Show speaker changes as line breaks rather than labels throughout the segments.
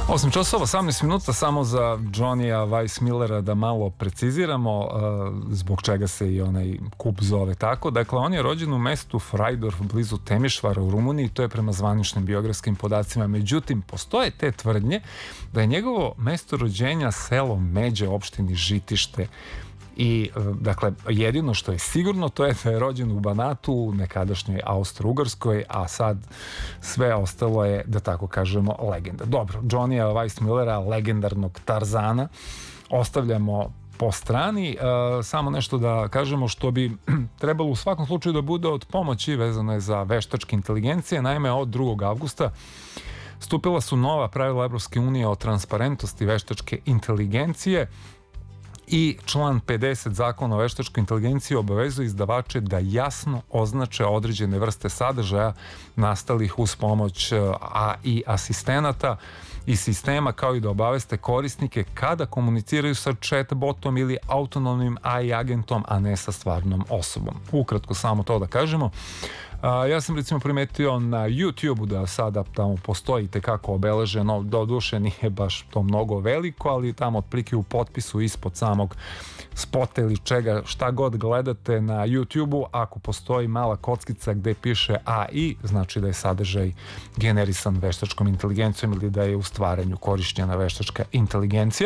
8 časova, 18 minuta samo za Johnnyja Weissmillera da malo preciziramo zbog čega se i onaj kup zove tako. Dakle, on je rođen u mestu Freidorf blizu Temišvara u Rumuniji, to je prema zvaničnim biografskim podacima. Međutim, postoje te tvrdnje da je njegovo mesto rođenja selo Međe, opštini Žitište. I, dakle, jedino što je sigurno to je da je rođen u Banatu, u nekadašnjoj Austro-Ugarskoj, a sad sve ostalo je, da tako kažemo, legenda. Dobro, Johnnyja Weissmillera, legendarnog Tarzana, ostavljamo po strani. Samo nešto da kažemo što bi trebalo u svakom slučaju da bude od pomoći, vezano je za veštačke inteligencije. Naime, od 2. avgusta stupila su nova pravila Evropske unije o transparentnosti veštačke inteligencije, i član 50 zakona o veštačkoj inteligenciji obavezuje izdavače da jasno označe određene vrste sadržaja nastalih uz pomoć AI asistenata i sistema, kao i da obaveste korisnike kada komuniciraju sa chatbotom ili autonomnim AI agentom, a ne sa stvarnom osobom. Ukratko samo to da kažemo. Ja sam recimo primetio na YouTube-u da sada tamo postoji tekako obeleženo, doduše nije baš to mnogo veliko, ali tamo otprilike u potpisu ispod samog spota ili čega, šta god gledate na YouTube-u, ako postoji mala kockica gde piše AI, znači da je sadržaj generisan veštačkom inteligencijom ili da je u stvaranju korišćena veštačka inteligencija.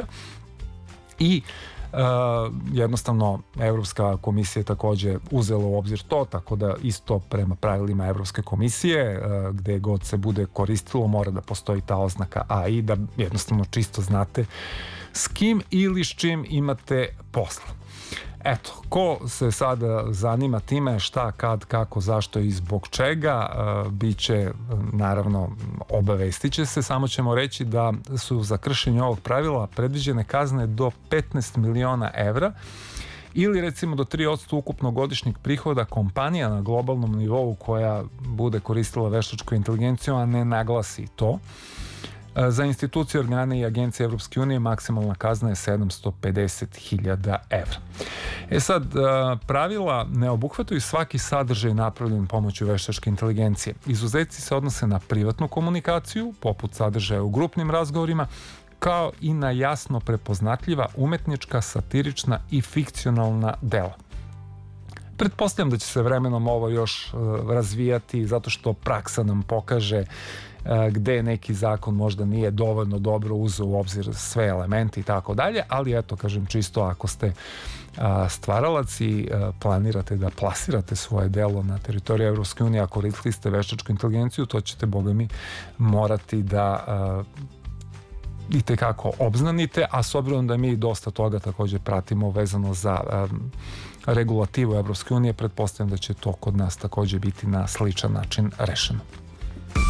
I jednostavno Evropska komisija je takođe uzela u obzir to, tako da isto prema pravilima Evropske komisije gde god se bude koristilo mora da postoji ta oznaka AI, da jednostavno čisto znate s kim ili s čim imate posla. Eto, ko se sada zanima time šta, kad, kako, zašto i zbog čega, bit će, naravno, obavestit će se, samo ćemo reći da su za kršenje ovog pravila predviđene kazne do 15 miliona evra ili recimo do 3% ukupnog godišnjeg prihoda kompanija na globalnom nivou koja bude koristila veštačku inteligenciju, a ne naglasi to. Za institucije, organe i agencije Evropske unije maksimalna kazna je 750.000 evra. Sad, pravila ne obuhvataju svaki sadržaj napravljen pomoću veštačke inteligencije. Izuzeci se odnose na privatnu komunikaciju, poput sadržaja u grupnim razgovorima, kao i na jasno prepoznatljiva umetnička, satirična i fikcionalna dela. Pretpostavljam da će se vremenom ovo još razvijati zato što praksa nam pokaže gde neki zakon možda nije dovoljno dobro uzeo u obzir sve elemente i tako dalje, ali eto, kažem, čisto ako ste stvaralac i planirate da plasirate svoje delo na teritoriju Evropske unije, ako koristili ste veštačku inteligenciju, to ćete, boga mi, morati da i tekako obznanite, a s obzirom da mi dosta toga takođe pratimo vezano za regulativu Evropske unije, pretpostavljam da će to kod nas takođe biti na sličan način rešeno.